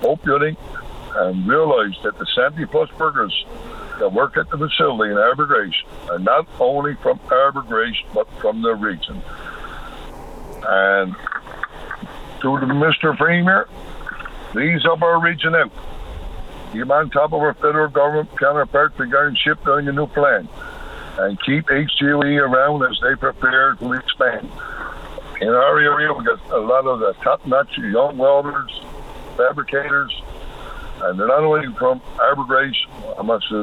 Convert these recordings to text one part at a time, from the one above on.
upbuilding and realise that the 70-plus workers that work at the facility in Harbour Grace are not only from Harbour Grace, but from the region. And to the Mr. Premier, please help our region out. Keep on top of our federal government counterparts regarding shipbuilding in Newfoundland, and keep HGOE around as they prepare to expand. In our area, we got a lot of the top-notch young welders, fabricators, and they're not only from Harbour Grace. I must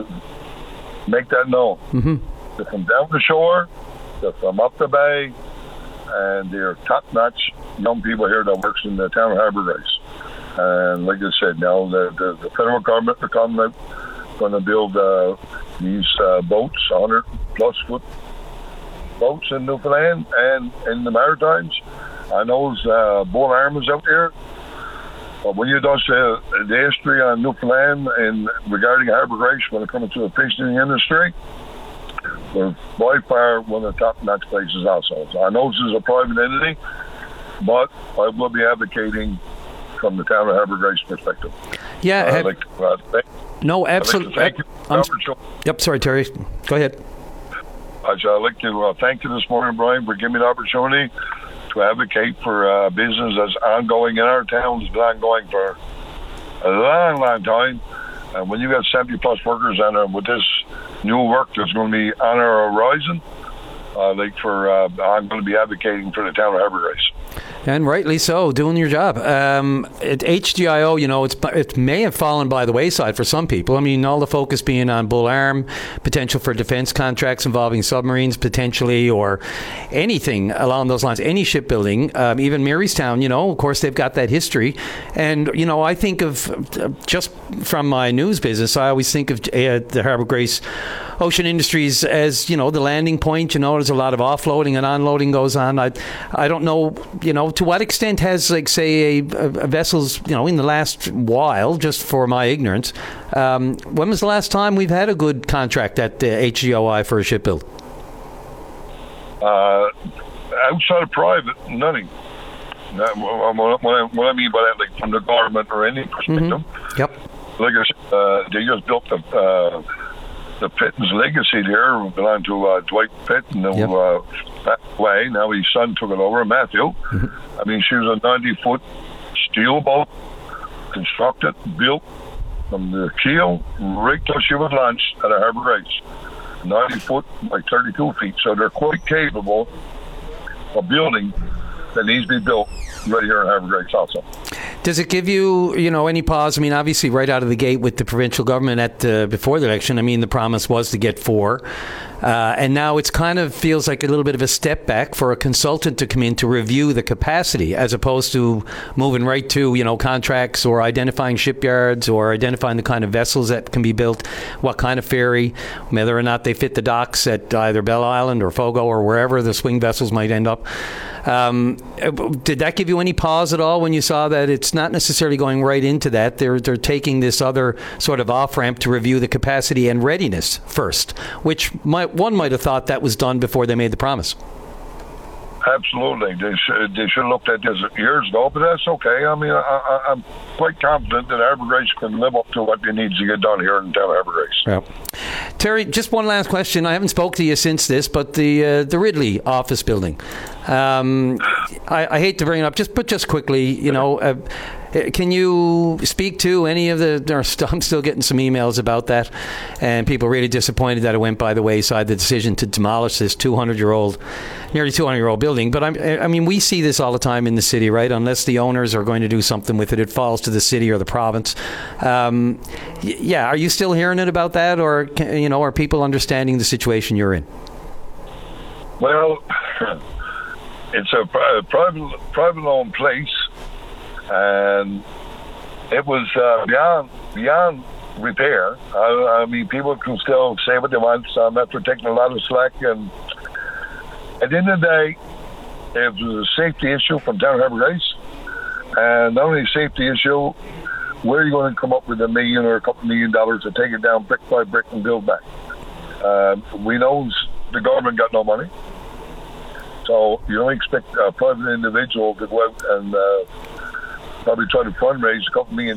make that known. Mm-hmm. They're from down the shore, they're from up the bay, and they're top-notch young people here that works in the town of Harbour Grace. And like I said, now the federal government are coming out, going to build these boats, 100-plus foot boats in Newfoundland and in the Maritimes. I know Bull Arm is out there. But when you do the history on Newfoundland and regarding Harbour Grace when it comes to the fishing industry, we're by far one of the top-notch places also. So I know this is a private entity, but I will advocating from the town of Harbour Grace perspective. Yeah. I'd like to, no, absolutely. Thank you. Yep, sorry, Terry. Go ahead. I'd like to thank you this morning, Brian, for giving me the opportunity to advocate for a business that's ongoing in our town. It's been ongoing for a long, long time. And when you got 70-plus workers on it with this new work that's going to be on our horizon, I'm going to be advocating for the town of Harbour Grace. And rightly so, doing your job. At HGIO, it may have fallen by the wayside for some people. I mean, all the focus being on Bull Arm, potential for defence contracts involving submarines potentially, or anything along those lines, any shipbuilding, even Marystown, of course, they've got that history. And, I think of, just from my news business, I always think of the Harbour Grace Ocean Industries as, the landing point. There's a lot of offloading and onloading goes on. I don't know, to what extent has, say, a vessels, in the last while, just for my ignorance, when was the last time we've had a good contract at HGOI for a shipbuild? Outside of private, nothing. What I mean by that, like from the government or any perspective. Mm-hmm. Yep. Like I said, they just built the Pitten's legacy there belonged to Dwight Pitton, who passed away. Now his son took it over, Matthew. Mm-hmm. I mean, she was a 90-foot steel boat, constructed, built from the keel right till she was launched at a Harbour Grace. 90 foot by 32 feet. So they're quite capable of building that needs to be built right here in Harbour Grace also. Does it give you, any pause? I mean, obviously, right out of the gate with the provincial government before the election, the promise was to get 4. And now it's kind of feels like a little bit of a step back for a consultant to come in to review the capacity, as opposed to moving right to, contracts or identifying shipyards or identifying the kind of vessels that can be built, what kind of ferry, whether or not they fit the docks at either Bell Island or Fogo or wherever the swing vessels might end up. Did that give you any pause at all when you saw that it's not necessarily going right into that? They're taking this other sort of off-ramp to review the capacity and readiness first, which one might have thought that was done before they made the promise. Absolutely. They should have looked at this years ago, but that's okay. I mean, I'm quite confident that Harbour Grace can live up to what it needs to get done here in town of Harbour Grace. Yeah. Terry, just one last question. I haven't spoke to you since this, but the Ridley office building. I hate to bring it up, just quickly, can you speak to any of I'm still getting some emails about that, and people really disappointed that it went by the wayside, the decision to demolish this nearly 200-year-old building. But I mean, we see this all the time in the city, right? Unless the owners are going to do something with it, it falls to the city or the province. Are you still hearing it about that, or are people understanding the situation you're in? Well, it's a private-owned place. And it was beyond repair. I mean, people can still say what they want, so I'm after taking a lot of slack. And at the end of the day, it was a safety issue from town of Harbour Grace. And not only a safety issue, where are you going to come up with $1 million or a couple $1 million to take it down brick by brick and build back? We know the government got no money. So you don't expect a private individual to go out and probably try to fundraise a couple $1 million